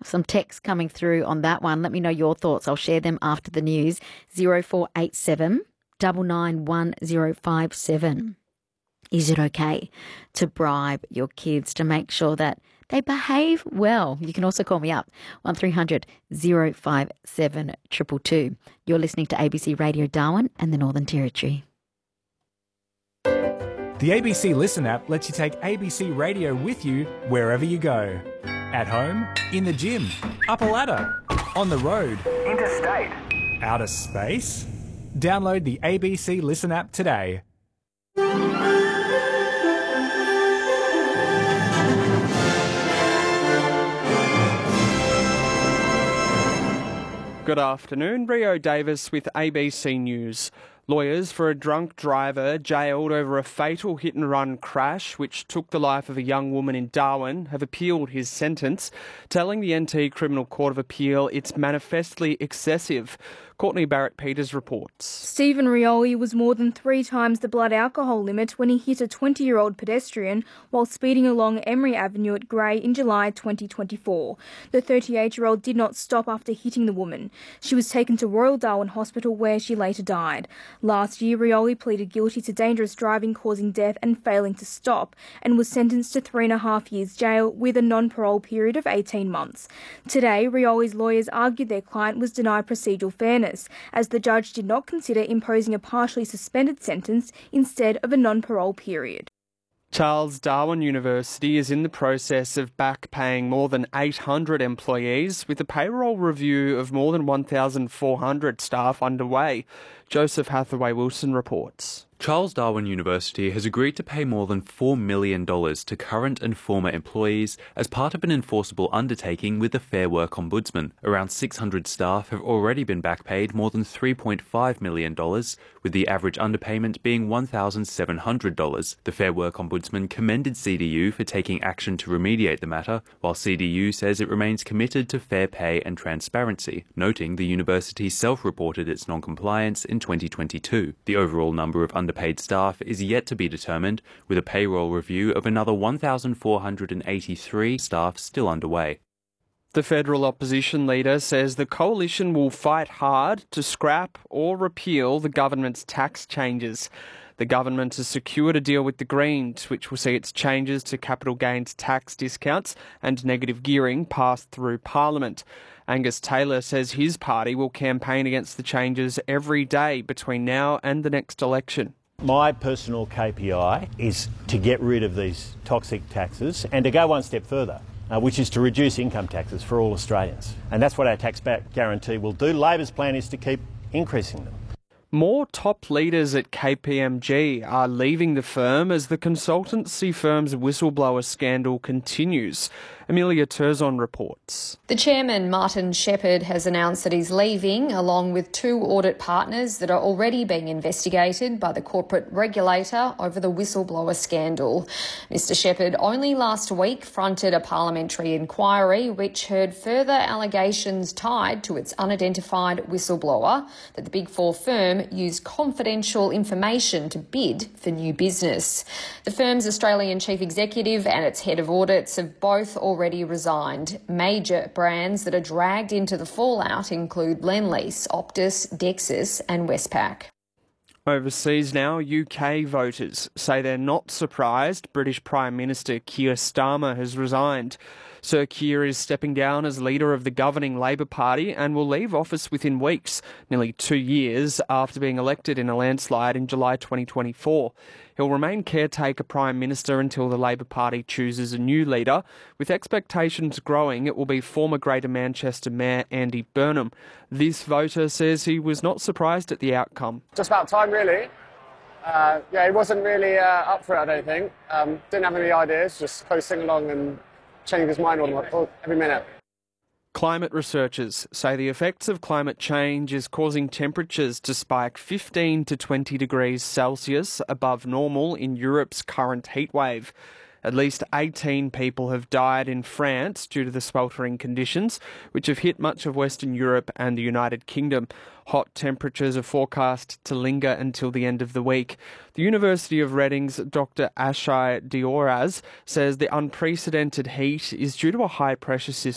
Some texts coming through on that one. Let me know your thoughts. I'll share them after the news. 0487 991057. Is it okay to bribe your kids to make sure that they behave well? You can also call me up, 1300 057 222. You're listening to ABC Radio Darwin and the Northern Territory. The ABC Listen app lets you take ABC Radio with you wherever you go. At home, in the gym, up a ladder, on the road, interstate, outer space. Download the ABC Listen app today. Good afternoon, Rio Davis with ABC News. Lawyers for a drunk driver jailed over a fatal hit-and-run crash which took the life of a young woman in Darwin have appealed his sentence, telling the NT Criminal Court of Appeal it's manifestly excessive. Courtney Barrett-Peters reports. Stephen Rioli was more than 3 times the blood alcohol limit when he hit a 20-year-old pedestrian while speeding along Emery Avenue at Grey in July 2024. The 38-year-old did not stop after hitting the woman. She was taken to Royal Darwin Hospital where she later died. Last year, Rioli pleaded guilty to dangerous driving causing death and failing to stop and was sentenced to 3.5 years jail with a non-parole period of 18 months. Today, Rioli's lawyers argued their client was denied procedural fairness, as the judge did not consider imposing a partially suspended sentence instead of a non-parole period. Charles Darwin University is in the process of back-paying more than 800 employees, with a payroll review of more than 1,400 staff underway. Joseph Hathaway-Wilson reports. Charles Darwin University has agreed to pay more than $4 million to current and former employees as part of an enforceable undertaking with the Fair Work Ombudsman. Around 600 staff have already been backpaid more than $3.5 million, with the average underpayment being $1,700. The Fair Work Ombudsman commended CDU for taking action to remediate the matter, while CDU says it remains committed to fair pay and transparency, noting the university self-reported its non-compliance in 2022. The overall number of underpaid staff is yet to be determined, with a payroll review of another 1,483 staff still underway. The federal opposition leader says the coalition will fight hard to scrap or repeal the government's tax changes. The government has secured a deal with the Greens, which will see its changes to capital gains tax discounts and negative gearing passed through Parliament. Angus Taylor says his party will campaign against the changes every day between now and the next election. My personal KPI is to get rid of these toxic taxes and to go one step further, which is to reduce income taxes for all Australians. And that's what our tax back guarantee will do. Labor's plan is to keep increasing them. More top leaders at KPMG are leaving the firm as the consultancy firm's whistleblower scandal continues. Amelia Turzon reports. The chairman, Martin Shepherd, has announced that he's leaving, along with 2 audit partners that are already being investigated by the corporate regulator over the whistleblower scandal. Mr Shepherd only last week fronted a parliamentary inquiry which heard further allegations tied to its unidentified whistleblower that the Big Four firm used confidential information to bid for new business. The firm's Australian chief executive and its head of audits have both already resigned. Major brands that are dragged into the fallout include Lendlease, Optus, Dexus and Westpac. Overseas now, UK voters say they're not surprised British Prime Minister Keir Starmer has resigned. Sir Keir is stepping down as leader of the governing Labor Party and will leave office within weeks, nearly 2 years after being elected in a landslide in July 2024. He'll remain caretaker Prime Minister until the Labor Party chooses a new leader, with expectations growing it will be former Greater Manchester Mayor Andy Burnham. This voter says he was not surprised at the outcome. Just about time, really. He wasn't really up for it, I don't think. Didn't have any ideas, just coasting along and changing his mind every minute. Climate researchers say the effects of climate change is causing temperatures to spike 15 to 20 degrees Celsius above normal in Europe's current heatwave. At least 18 people have died in France due to the sweltering conditions, which have hit much of Western Europe and the United Kingdom. Hot temperatures are forecast to linger until the end of the week. The University of Reading's Dr. Ashai Dioraz says the unprecedented heat is due to a high-pressure system